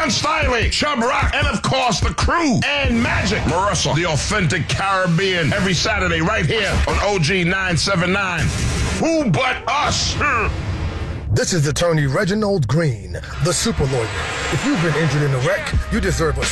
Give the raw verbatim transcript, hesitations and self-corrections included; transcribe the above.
Stiley, Chub Rock, and of course the crew and Magic Marissa, the authentic Caribbean, every Saturday right here on O G nine seventy-nine. Who but us? This is Attorney Reginald Green, the super lawyer. If you've been injured in a wreck, you deserve a